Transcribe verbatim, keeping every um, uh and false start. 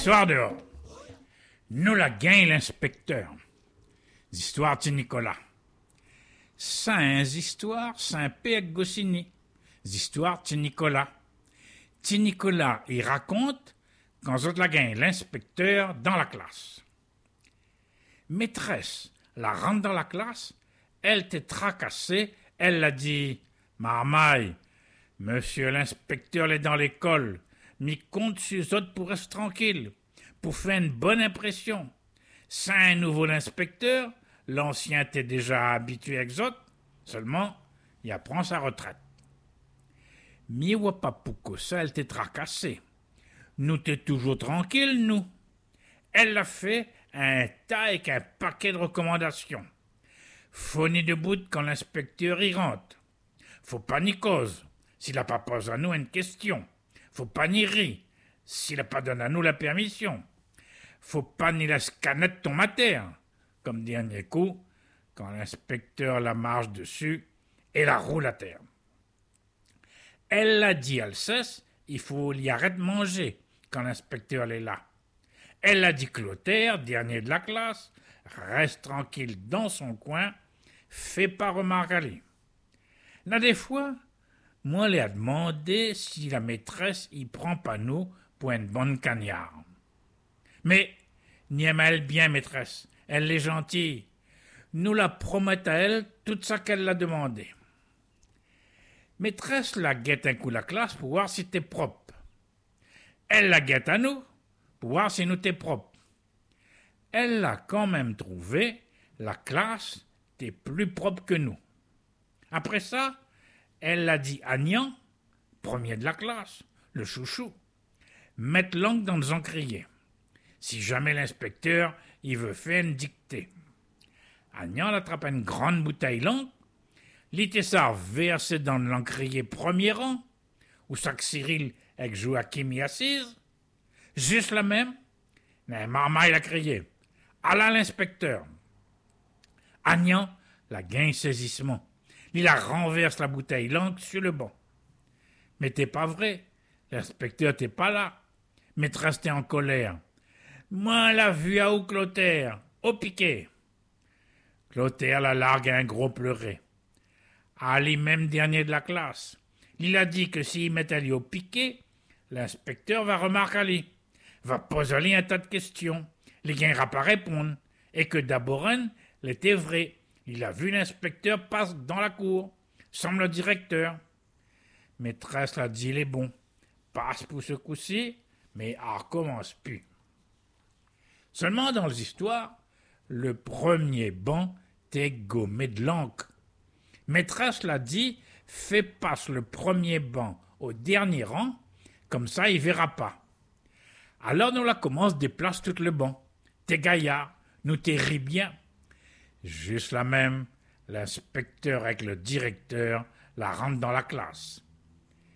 Histoire dehors. Nous la gagne l'inspecteur. Histoire de Nicolas. Saint histoire, Saint-Père Goscinny. Histoire de Nicolas. Ti Nicolas, il raconte quand autres la gagne l'inspecteur dans la classe. Maîtresse, la rentre dans la classe, elle t'est tracassée, elle l'a dit, marmaille, monsieur l'inspecteur est dans l'école, m'y compte sur les autres pour rester tranquille, pour faire une bonne impression. C'est un nouveau l'inspecteur, l'ancien était déjà habitué avec les autres, seulement il apprend sa retraite. Mi wa pas pour ça, elle t'est tracassée. Nous t'es toujours tranquille, nous. Elle l'a fait un tas avec un paquet de recommandations. Faut ni debout quand l'inspecteur y rentre. Faut pas ni cause, s'il a pas posé à nous une question. Faut pas ni rire, s'il a pas donné à nous la permission. Faut pas ni la scanette ton mater, comme dernier coup, quand l'inspecteur la marche dessus et la roule à terre. Elle l'a dit à Alceste, il faut l'y arrêter de manger quand l'inspecteur est là. Elle a dit Clotaire, dernier de la classe, reste tranquille dans son coin, fais pas remarquer à lui. Là, des fois, moi, elle a demandé si la maîtresse y prend pas nous pour une bonne cagnard. Mais, n'y aime-elle bien, maîtresse, elle est gentille. Nous la promettons à elle tout ça qu'elle l'a demandé. Maîtresse la guette un coup la classe pour voir si t'es propre. Elle la guette à nous pour voir si nous t'es propre. Elle l'a quand même trouvé, la classe t'es plus propre que nous. Après ça, elle l'a dit à Nian, premier de la classe, le chouchou, mettre l'encre dans les encriers. Si jamais l'inspecteur il veut faire une dictée. Agnan attrape une grande bouteille l'encre, l'itessar versé dans l'encrier premier rang, où sac Cyril avec Joachim y assise, juste la même, mais Marmaille l'a crié. Alla l'inspecteur. Agnan la gagne saisissement. Il la renverse la bouteille l'encre sur le banc. Mais t'es pas vrai, l'inspecteur t'es pas là. Maîtresse t'es en colère. Moi la vue à où Clotaire, au piquet. Clotaire la largue à un gros pleurer. Ali même dernier de la classe. Il a dit que s'il mettait lui au piquet, l'inspecteur va remarquer à lui, va poser à lui un tas de questions, les gagnera pas répondre, et que d'abord un, l'était vrai. Il a vu l'inspecteur passe dans la cour, semble le directeur. Maîtresse l'a dit, il est bon, passe pour ce coup-ci, mais elle recommence plus. Seulement dans les histoires, le premier banc t'est gommé de l'encre. Maîtresse l'a dit, fais passe le premier banc au dernier rang, comme ça il verra pas. Alors nous la commence déplace tout le banc. T'es gaillard, nous t'es ri bien. Juste la même, l'inspecteur avec le directeur la rentre dans la classe.